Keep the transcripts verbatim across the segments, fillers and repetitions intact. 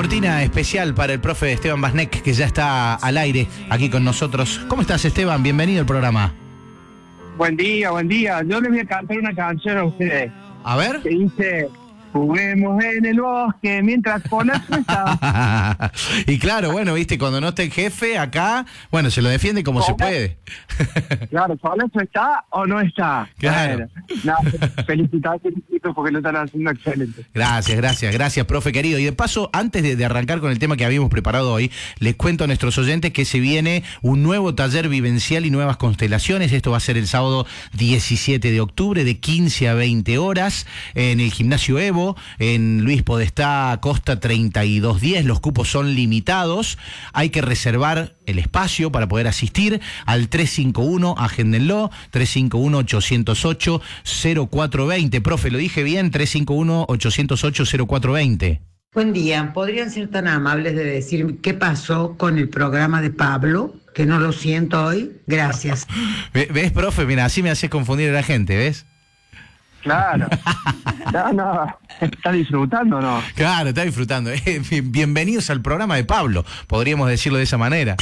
Cortina especial para el profe Esteban Basnek, que ya está al aire aquí con nosotros. ¿Cómo estás, Esteban? Bienvenido al programa. Buen día, buen día. Yo les voy a cantar una canción a ustedes. A ver. Que dice: juguemos en el bosque mientras Polazo está. Y claro, bueno, viste, cuando no está el jefe acá, bueno, se lo defiende como se puede. Claro, Polazo está o no está. Claro. No, felicitaciones porque lo están haciendo excelente. Gracias, gracias, gracias, profe querido. Y de paso, antes de, de arrancar con el tema que habíamos preparado hoy, les cuento a nuestros oyentes que se viene un nuevo taller vivencial y nuevas constelaciones. Esto va a ser el sábado diecisiete de octubre de quince a veinte horas en el Gimnasio Evo, en Luis Podestá Costa treinta y dos diez. Los cupos son limitados. Hay que reservar el espacio para poder asistir al tres cinco uno, agéndenlo, tres cinco uno, ocho cero ocho, cero cuatro dos cero. Profe, ¿lo dije bien? tres cinco uno, ocho cero ocho, cero cuatro dos cero. Buen día. ¿Podrían ser tan amables de decir qué pasó con el programa de Pablo? Que no lo siento hoy. Gracias. ¿Ves, profe? Mira, así me haces confundir a la gente, ¿ves? Claro. No, no. ¿Está disfrutando o no? Claro, está disfrutando. Bienvenidos al programa de Pablo, podríamos decirlo de esa manera.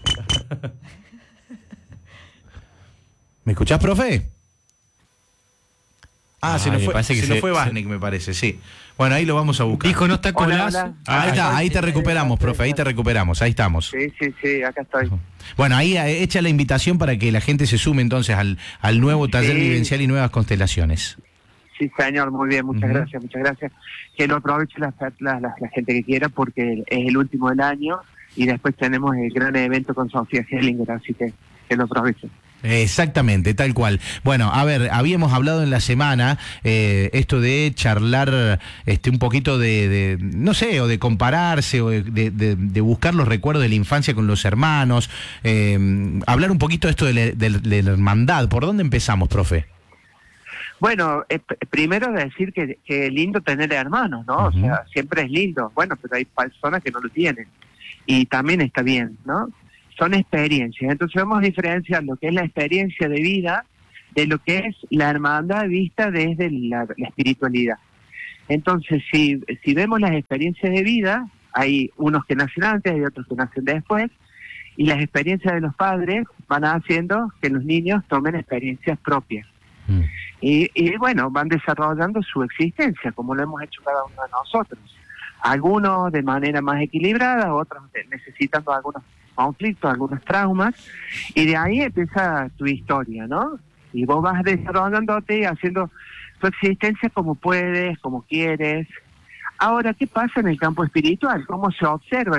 ¿Me escuchás, profe? Ah, Ay, se nos fue, se, se nos fue Basnek, me parece, sí. Bueno, ahí lo vamos a buscar. Dijo, no está con Hola, las... hola. Ahí está, ahí te recuperamos, profe, ahí te recuperamos, ahí estamos. Sí, sí, sí, acá estoy. Bueno, ahí echa la invitación para que la gente se sume entonces al, al nuevo taller Sí. vivencial y nuevas constelaciones. Sí, señor, muy bien, muchas Uh-huh. gracias, muchas gracias. Que lo aproveche la, la, la, la gente que quiera porque es el último del año y después tenemos el gran evento con Sofía Hellinger, así que que lo aprovechen. Exactamente, tal cual. Bueno, a ver, habíamos hablado en la semana eh, esto de charlar este un poquito de, de, no sé, o de compararse, o de, de, de buscar los recuerdos de la infancia con los hermanos, eh, hablar un poquito de esto de la, de, de la hermandad. ¿Por dónde empezamos, profe? Bueno, eh, primero decir que, que es lindo tener hermanos, ¿no? Uh-huh. O sea, siempre es lindo. Bueno, pero hay personas que no lo tienen. Y también está bien, ¿no? Son experiencias. Entonces vamos a diferenciar lo que es la experiencia de vida de lo que es la hermandad vista desde la, la espiritualidad. Entonces, si, si vemos las experiencias de vida, hay unos que nacen antes, hay otros que nacen después, y las experiencias de los padres van haciendo que los niños tomen experiencias propias. Mm. Y, y bueno, van desarrollando su existencia, como lo hemos hecho cada uno de nosotros. Algunos de manera más equilibrada, otros necesitando algunos conflictos, algunos traumas, y de ahí empieza tu historia, ¿no? Y vos vas desarrollándote y haciendo tu existencia como puedes, como quieres. Ahora, ¿qué pasa en el campo espiritual? ¿Cómo se observa